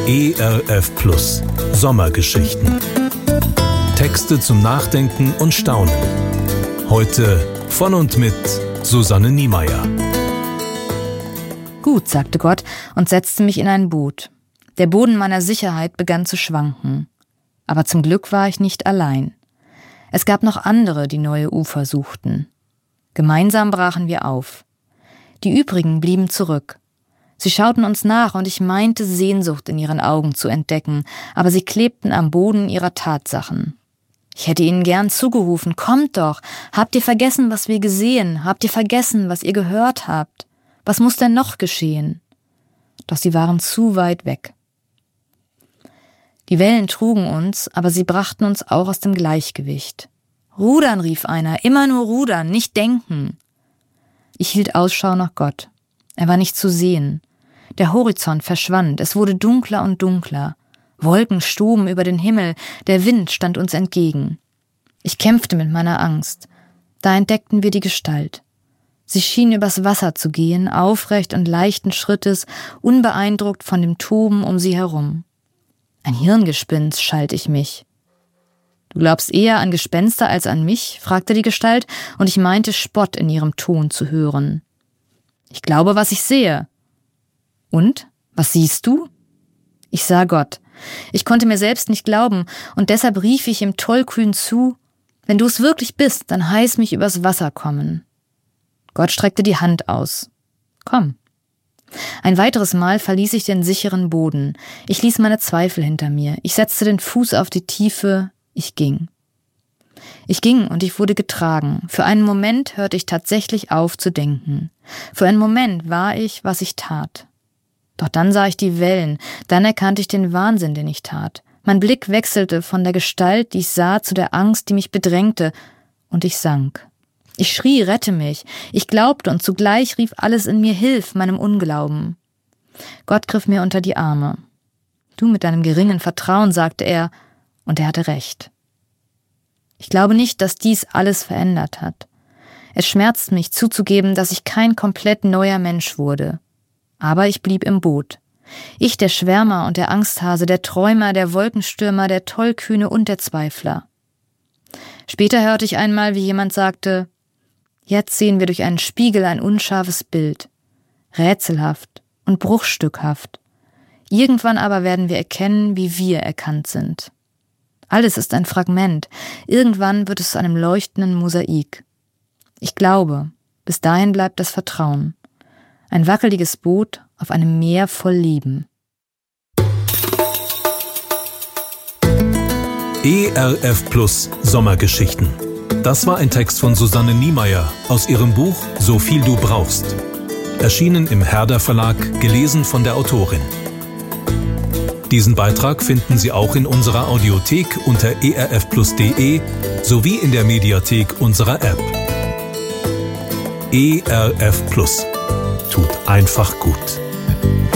ERF Plus Sommergeschichten. Texte zum Nachdenken und Staunen. Heute von und mit Susanne Niemeyer. Gut, sagte Gott und setzte mich in ein Boot. Der Boden meiner Sicherheit begann zu schwanken. Aber zum Glück war ich nicht allein. Es gab noch andere, die neue Ufer suchten. Gemeinsam brachen wir auf. Die übrigen blieben zurück. Sie schauten uns nach und ich meinte, Sehnsucht in ihren Augen zu entdecken, aber sie klebten am Boden ihrer Tatsachen. Ich hätte ihnen gern zugerufen, kommt doch, habt ihr vergessen, was wir gesehen, habt ihr vergessen, was ihr gehört habt? Was muss denn noch geschehen? Doch sie waren zu weit weg. Die Wellen trugen uns, aber sie brachten uns auch aus dem Gleichgewicht. Rudern, rief einer, immer nur rudern, nicht denken. Ich hielt Ausschau nach Gott. Er war nicht zu sehen. Der Horizont verschwand, es wurde dunkler und dunkler. Wolken stoben über den Himmel, der Wind stand uns entgegen. Ich kämpfte mit meiner Angst. Da entdeckten wir die Gestalt. Sie schien übers Wasser zu gehen, aufrecht und leichten Schrittes, unbeeindruckt von dem Toben um sie herum. Ein Hirngespinst, schalt ich mich. »Du glaubst eher an Gespenster als an mich?« fragte die Gestalt, und ich meinte Spott in ihrem Ton zu hören. »Ich glaube, was ich sehe.« »Und? Was siehst du?« Ich sah Gott. Ich konnte mir selbst nicht glauben, und deshalb rief ich ihm tollkühn zu, »Wenn du es wirklich bist, dann heiß mich übers Wasser kommen.« Gott streckte die Hand aus. »Komm.« Ein weiteres Mal verließ ich den sicheren Boden. Ich ließ meine Zweifel hinter mir. Ich setzte den Fuß auf die Tiefe. Ich ging. Ich ging und ich wurde getragen. Für einen Moment hörte ich tatsächlich auf zu denken. Für einen Moment war ich, was ich tat. Doch dann sah ich die Wellen, dann erkannte ich den Wahnsinn, den ich tat. Mein Blick wechselte von der Gestalt, die ich sah, zu der Angst, die mich bedrängte, und ich sank. Ich schrie, rette mich. Ich glaubte und zugleich rief alles in mir Hilf, meinem Unglauben. Gott griff mir unter die Arme. Du mit deinem geringen Vertrauen, sagte er, und er hatte recht. Ich glaube nicht, dass dies alles verändert hat. Es schmerzt mich zuzugeben, dass ich kein komplett neuer Mensch wurde. Aber ich blieb im Boot. Ich, der Schwärmer und der Angsthase, der Träumer, der Wolkenstürmer, der Tollkühne und der Zweifler. Später hörte ich einmal, wie jemand sagte, jetzt sehen wir durch einen Spiegel ein unscharfes Bild, rätselhaft und bruchstückhaft. Irgendwann aber werden wir erkennen, wie wir erkannt sind. Alles ist ein Fragment. Irgendwann wird es zu einem leuchtenden Mosaik. Ich glaube, bis dahin bleibt das Vertrauen. Ein wackeliges Boot auf einem Meer voll Leben. ERF Plus Sommergeschichten. Das war ein Text von Susanne Niemeyer aus ihrem Buch So viel du brauchst. Erschienen im Herder Verlag, gelesen von der Autorin. Diesen Beitrag finden Sie auch in unserer Audiothek unter erfplus.de sowie in der Mediathek unserer App. ERF Plus. Tut einfach gut.